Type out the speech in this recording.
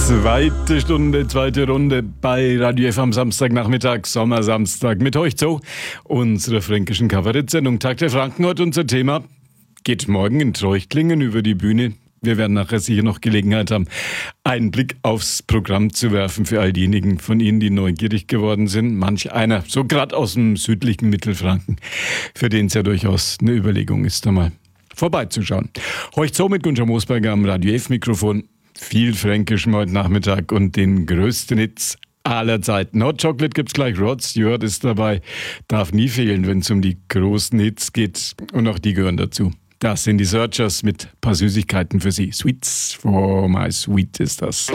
Zweite Stunde, zweite Runde bei Radio F am Samstagnachmittag, Sommersamstag mit euch zu unserer fränkischen Kabarettsendung Tag der Franken. Heute unser Thema geht morgen in Treuchtlingen über die Bühne. Wir werden nachher sicher noch Gelegenheit haben, einen Blick aufs Programm zu werfen für all diejenigen von Ihnen, die neugierig geworden sind. Manch einer, so gerade aus dem südlichen Mittelfranken, für den es ja durchaus eine Überlegung ist, da mal vorbeizuschauen. Heute so mit Gunter Moosberger am Radio F-Mikrofon. Viel Fränkisch heute Nachmittag und den größten Hits aller Zeiten. Hot Chocolate gibt's gleich. Rod Stewart ist dabei. Darf nie fehlen, wenn es um die großen Hits geht. Und auch die gehören dazu. Das sind die Searchers mit ein paar Süßigkeiten für Sie. Sweets for my sweet ist das.